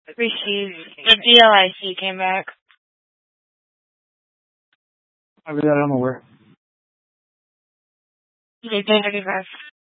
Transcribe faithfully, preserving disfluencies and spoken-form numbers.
Received. The D L I C came back. Over that, I'm aware. Okay, ten thirty-five.